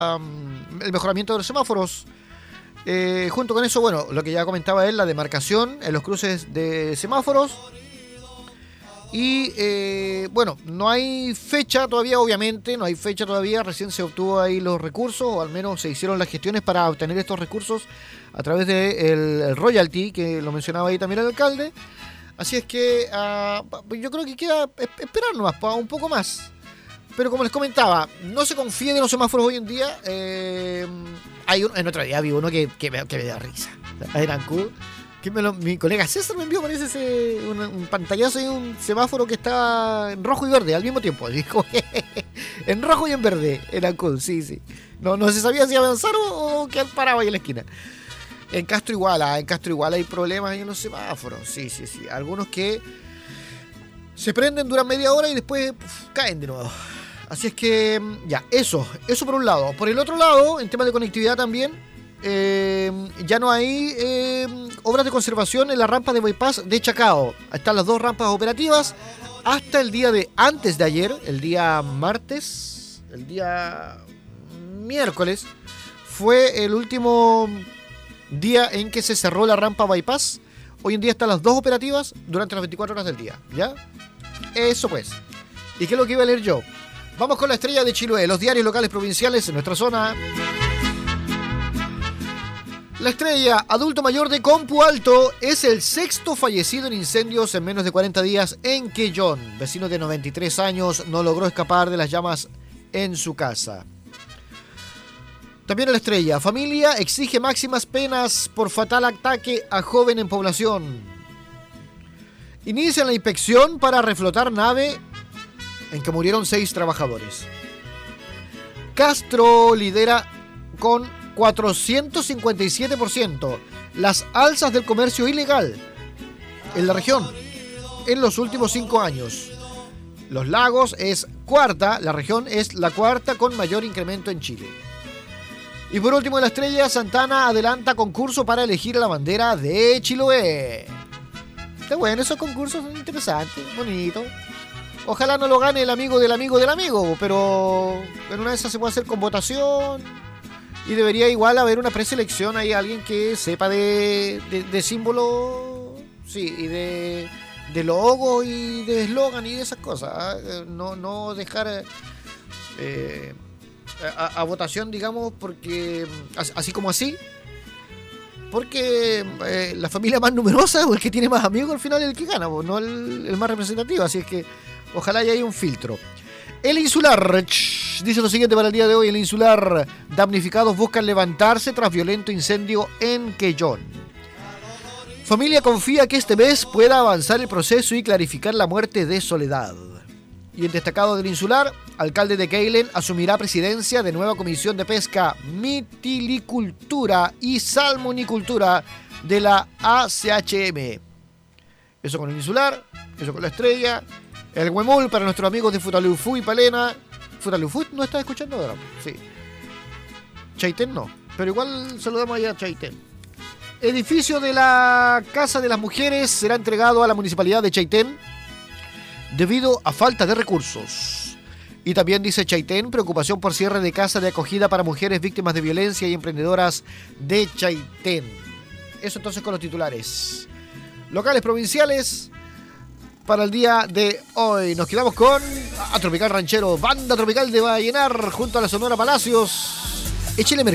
el mejoramiento de los semáforos. Junto con eso, bueno, lo que ya comentaba él, la demarcación en los cruces de semáforos. Y bueno, no hay fecha todavía, obviamente, no hay fecha todavía. Recién se obtuvo ahí los recursos, o al menos se hicieron las gestiones para obtener estos recursos a través del royalty, que lo mencionaba ahí también el alcalde. Así es que yo creo que queda esperar nomás, un poco más. Pero como les comentaba, no se confíen en los semáforos hoy en día. En otro día vi uno que me da risa. En Ancud, mi colega César me envió, parece un pantallazo y un semáforo que está en rojo y verde al mismo tiempo. Dijo, en rojo y en verde, en Ancud, sí. No se sabía si avanzar o quedar parado ahí en la esquina. En Castro igual hay problemas ahí en los semáforos. Sí. Algunos que se prenden, duran media hora y después caen de nuevo. Así es que, ya, eso por un lado. Por el otro lado, en temas de conectividad también, ya no hay obras de conservación en la rampa de bypass de Chacao. Están las dos rampas operativas hasta el día antes de ayer, el día martes, el día miércoles, fue el último día en que se cerró la rampa bypass. Hoy en día están las dos operativas durante las 24 horas del día, ¿ya? Eso pues. ¿Y qué es lo que iba a leer yo? Vamos con la estrella de Chiloé, los diarios locales provinciales en nuestra zona. La estrella, adulto mayor de Compu Alto, es el sexto fallecido en incendios en menos de 40 días en Quellón. Vecino de 93 años no logró escapar de las llamas en su casa. También en la estrella, familia exige máximas penas por fatal ataque a joven en población. Inician la inspección para reflotar nave en que murieron 6 trabajadores. Castro lidera con 457% las alzas del comercio ilegal en la región en los últimos 5 años. Los Lagos es cuarta, la región es la cuarta con mayor incremento en Chile. Y por último, en la estrella, Santana adelanta concurso para elegir a la bandera de Chiloé. Está bueno, esos concursos son interesantes, bonitos. Ojalá no lo gane el amigo del amigo del amigo, pero en una de esas se puede hacer con votación. Y debería igual haber una preselección, hay alguien que sepa de símbolo, sí, y de logo y de eslogan y de esas cosas. No dejar a votación, digamos, porque así como así. Porque la familia más numerosa o el que tiene más amigos al final es el que gana, no el más representativo. Así es que ojalá haya un filtro. El Insular dice lo siguiente para el día de hoy. El Insular, damnificados buscan levantarse tras violento incendio en Quellón. Familia confía que este mes pueda avanzar el proceso y clarificar la muerte de Soledad. Y el destacado del Insular, alcalde de Quellón, asumirá presidencia de nueva comisión de pesca, mitilicultura y salmonicultura de la ACHM. Eso con el Insular, eso con la estrella. El Huemul para nuestros amigos de Futalufú y Palena. ¿Futalufú no está escuchando ahora? Sí. Chaitén no, pero igual saludamos allá a Chaitén. Edificio de la Casa de las Mujeres será entregado a la Municipalidad de Chaitén debido a falta de recursos. Y también dice Chaitén, preocupación por cierre de casa de acogida para mujeres víctimas de violencia y emprendedoras de Chaitén. Eso entonces con los titulares locales provinciales para el día de hoy. Nos quedamos con Tropical Ranchero, banda tropical de Vallenar junto a la Sonora Palacios. Échele